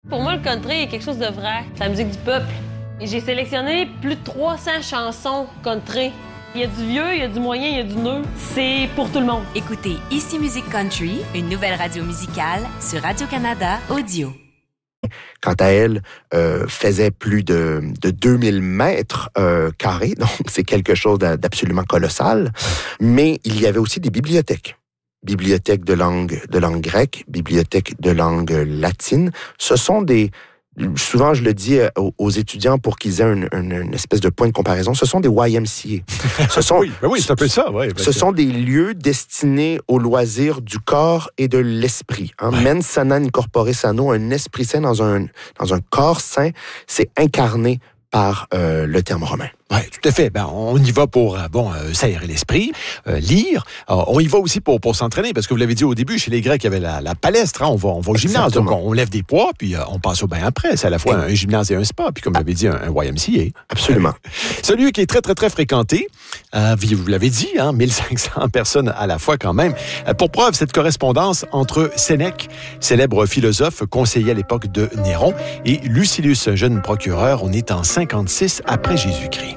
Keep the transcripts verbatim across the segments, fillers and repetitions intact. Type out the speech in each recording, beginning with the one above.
Pour moi, le country est quelque chose de vrai. C'est la musique du peuple. Et j'ai sélectionné plus de trois cents chansons country. Il y a du vieux, il y a du moyen, il y a du neuf. C'est pour tout le monde. Écoutez Ici Musique Country, une nouvelle radio musicale sur Radio-Canada Audio. Quant à elle, euh, faisait plus de, de deux mille mètres euh, carrés, donc c'est quelque chose d'absolument colossal. Mais il y avait aussi des bibliothèques. Bibliothèque de langue, de langue grecque, bibliothèque de langue latine. Ce sont des... Souvent, je le dis aux, aux étudiants pour qu'ils aient une, une, une espèce de point de comparaison, ce sont des Y M C A. Ce sont, oui, ben oui, c'est un peu ça. Ouais, ce sont des lieux destinés aux loisirs du corps et de l'esprit. Hein? Ouais. Mens sana in corpore sano, un esprit sain dans un, dans un corps sain, c'est incarné par euh, le terme romain. Oui, tout à fait. Ben, on y va pour euh, bon euh, s'aérer l'esprit, euh, lire. Alors, on y va aussi pour, pour s'entraîner, parce que vous l'avez dit au début, chez les Grecs, il y avait la, la palestre. Hein, on, va, on va au gymnase, Exactement. donc on, on lève des poids, puis euh, on passe au bain après. C'est à la fois un, un gymnase et un spa, puis comme vous l'avez dit, un, un Y M C A. Absolument. C'est un lieu qui est très, très, très fréquenté. Euh, vous l'avez dit, hein, mille cinq cents personnes à la fois quand même. Euh, pour preuve, cette correspondance entre Sénèque, célèbre philosophe, conseiller à l'époque de Néron, et Lucilius, un jeune procureur. On est en cinquante-six après Jésus-Christ.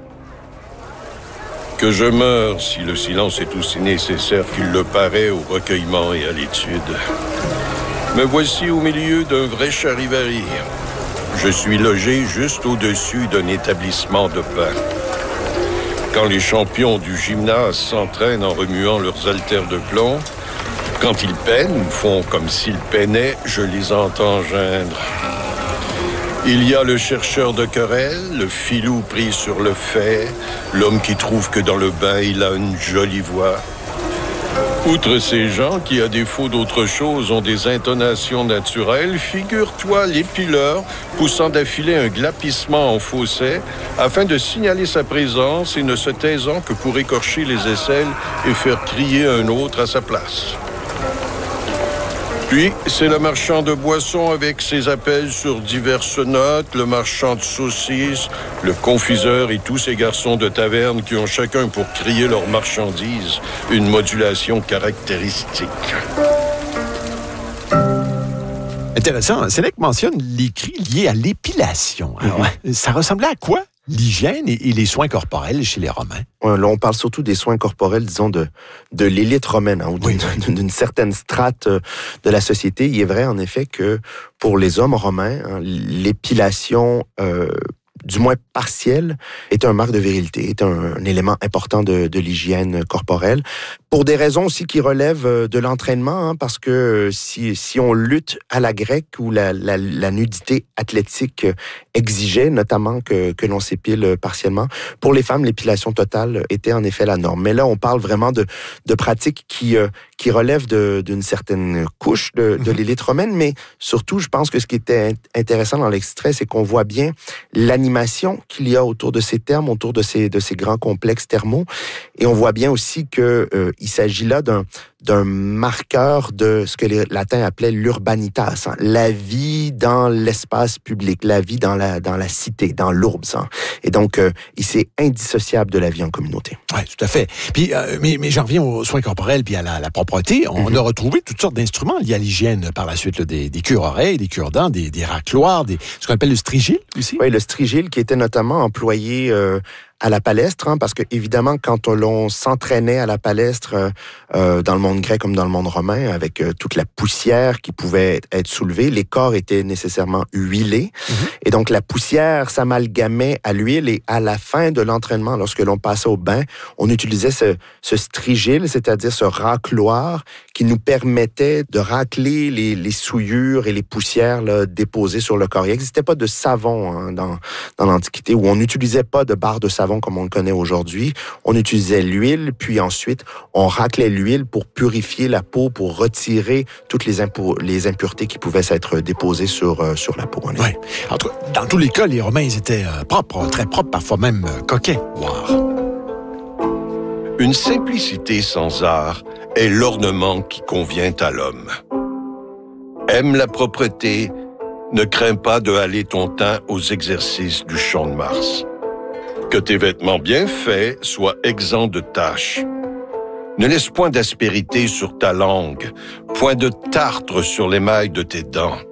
Que je meure si le silence est aussi nécessaire qu'il le paraît au recueillement et à l'étude. Me voici au milieu d'un vrai charivari. Je suis logé juste au-dessus d'un établissement de pain. Quand les champions du gymnase s'entraînent en remuant leurs haltères de plomb, quand ils peinent ou font comme s'ils peinaient, je les entends geindre. Il y a le chercheur de querelles, le filou pris sur le fait, l'homme qui trouve que dans le bain, il a une jolie voix. Outre ces gens qui, à défaut d'autre chose, ont des intonations naturelles, figure-toi l'épileur poussant d'affilée un glapissement en fausset afin de signaler sa présence et ne se taisant que pour écorcher les aisselles et faire crier un autre à sa place. Puis, c'est le marchand de boissons avec ses appels sur diverses notes, le marchand de saucisses, le confiseur et tous ces garçons de taverne qui ont chacun pour crier leur marchandise une modulation caractéristique. Intéressant. Sénèque mentionne les cris liés à l'épilation. Alors, mm-hmm. Ça ressemblait à quoi? L'hygiène et, et les soins corporels chez les Romains. Ouais, là, on parle surtout des soins corporels, disons, de, de l'élite romaine, hein, ou d'une, oui. d'une certaine strate de la société. Il est vrai, en effet, que pour les hommes romains, hein, l'épilation, euh, du moins partielle, est un marque de virilité, est un, un élément important de, de l'hygiène corporelle. Pour des raisons aussi qui relèvent de l'entraînement, hein, parce que si, si on lutte à la grecque où la, la, la nudité athlétique exigeait notamment que, que l'on s'épile partiellement, pour les femmes, l'épilation totale était en effet la norme. Mais là, on parle vraiment de, de pratiques qui, euh, qui relèvent de, d'une certaine couche de, de l'élite romaine, mais surtout, je pense que ce qui était intéressant dans l'extrait, c'est qu'on voit bien l'animation qu'il y a autour de ces termes, autour de ces, de ces grands complexes thermaux, et on voit bien aussi que euh, il s'agit là d'un, d'un marqueur de ce que les latins appelaient l'urbanitas, hein, la vie dans l'espace public, la vie dans la, dans la cité, dans l'urbs. Hein. Et donc, euh, c'est indissociable de la vie en communauté. Oui, tout à fait. Puis, euh, mais, mais j'en reviens aux soins corporels puis à la, la propreté. On mm-hmm. a retrouvé toutes sortes d'instruments liés à l'hygiène par la suite, là, des, des cure-oreilles, des cure-dents, des, des racloirs, des, ce qu'on appelle le strigile aussi. Oui, le strigile qui était notamment employé euh, à la palestre, hein, parce que évidemment, quand l'on s'entraînait à la palestre euh, euh, dans le monde grec comme dans le monde romain, avec euh, toute la poussière qui pouvait être soulevée, les corps étaient nécessairement huilés, mm-hmm. et donc la poussière s'amalgamait à l'huile, et à la fin de l'entraînement, lorsque l'on passait au bain, on utilisait ce, ce strigile, c'est-à-dire ce racloir qui nous permettait de racler les, les souillures et les poussières là, déposées sur le corps. Il n'existait pas de savon hein, dans, dans l'Antiquité, où on n'utilisait pas de barre de savon comme on le connaît aujourd'hui. On utilisait l'huile, puis ensuite, on raclait l'huile pour purifier la peau, pour retirer toutes les, impu- les impuretés qui pouvaient s'être déposées sur, euh, sur la peau. Oui. Entre, dans tous les cas, les Romains, ils étaient euh, propres, très propres, parfois même euh, coquets, voire. Une simplicité sans art est l'ornement qui convient à l'homme. Aime la propreté, ne crains pas de haler ton teint aux exercices du champ de Mars. Que tes vêtements bien faits soient exempts de taches. Ne laisse point d'aspérité sur ta langue, point de tartre sur l'émail de tes dents.